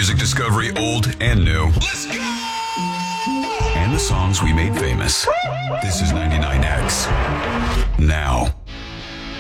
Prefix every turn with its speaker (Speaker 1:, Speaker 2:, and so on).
Speaker 1: music discovery, old and new. Let's go! And the songs we made famous. This is 99X. Now.